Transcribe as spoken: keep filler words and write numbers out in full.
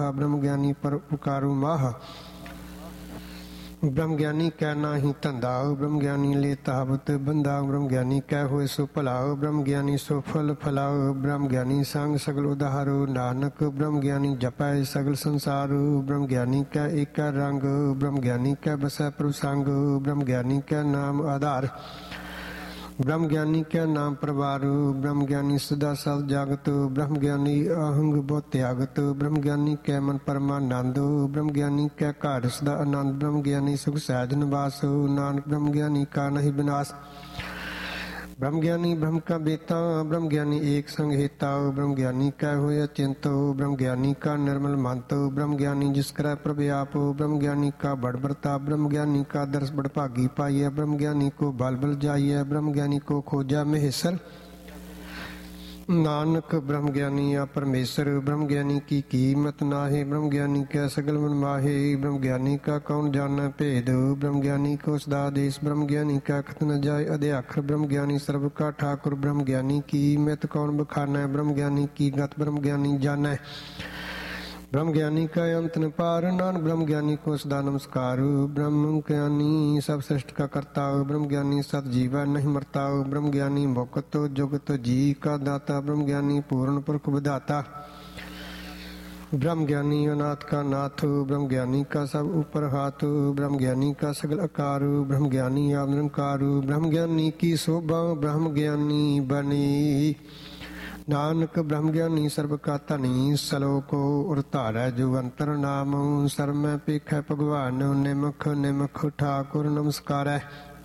ਤਾਹਾ, ਬ੍ਰਹਮ ਗਿਆਨੀ ਪਰ ਉਪਕਾਰੂ ਮਾਹ। ब्रह्म ज्ञानी कै नाही धंधा, ब्रह्म ज्ञानी ले ताबत बंधा। ब्रह्म ज्ञानी कै होए सो भलाओ, ब्रह्म ज्ञानी सो फल फलाओ। ब्रह्म ज्ञानी संग सगल उदारो, नानक ब्रह्म ज्ञानी जपै सगल संसारो। ब्रह्म ज्ञानी कै एक रंग, ब्रह्म ज्ञानी कै बसै प्रसंग। ब्रह्म ज्ञानी कै नाम आधार, ब्रह्म ज्ञानी कै नाम प्रवारो। ब्रह्म ज्ञानी सदा सद जागत, ब्रह्म ज्ञानी अहंग बहुत त्यागत। ब्रह्म ज्ञानी कै मन परमानंद, ब्रह्म ज्ञानी कै घाट सदा आनंद। ब्रह्म ज्ञानी सुख सहज निवास, नानक ब्रह्म ज्ञानी का नहीं विनाश। ब्रह्म ज्ञानी ब्रह्म का बेता, ब्रह्म ज्ञानी एक संग हेता। ब्रह्म ज्ञानी कै होए अचिंत, ब्रह्म ज्ञानी का निर्मल मंत। ब्रह्म ज्ञानी जिस करै प्रभ आप, ब्रह्म ज्ञानी का बड़ प्रताप। ब्रह्म ज्ञानी का दर्श बड़ भागी पाइय, ब्रह्म ज्ञानी को बल बल जाइय। ब्रह्म ज्ञानी को खोजा महेश्वर, नानक ब्रह्म ज्ञानी आ परमेश्वर। ब्रह्म ज्ञानी की कीमत नाहे, ब्रह्म ज्ञानी कै सगल मन माहे। ब्रह्म ज्ञानी का कौन जानै भेद, ब्रह्म ज्ञानी को सदा देश। ब्रह्म ज्ञानी का कथ न जाय अध्याखर, ब्रह्म ज्ञानी सर्व का ठाकुर। ब्रह्म ज्ञानी की मित कौन बखानै, ब्रह्म ज्ञानी की गत ब्रह्म ज्ञानी जानै। ब्रह्म ज्ञानी का अंत न पार, नानक ब्रह्म ज्ञानी को सदा नमस्कार। ब्रह्म ज्ञानी सब सृष्टि का करता, ब्रह्म ज्ञानी सत जीवा नहीं मरता। ब्रह्म ज्ञानी मुक्त जुगत जी का दाता, ब्रह्म ज्ञानी पूर्ण पुरख विधाता। ब्रह्म ज्ञानी अनाथ का नाथ, ब्रह्म ज्ञानी का सब ऊपर हाथ। ब्रह्म ज्ञानी का सगल आकार, ब्रह्म ज्ञानी आप निरंकार। ब्रह्म ज्ञानी की शोभा, ब्रह्म ज्ञानी बनी। नानक ब्रह्म ज्ञानी सर्व का धनी, सलोको उरतारै जो अंतर नाम। सर मैं पेखै भगवान, निमख निमख ठाकुर नमस्कारै।